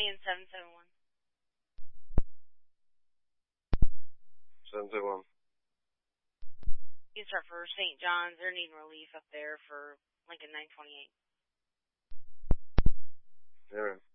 Lincoln 771. 771. You start for St. John's. They're needing relief up there for Lincoln 928. Yeah, man.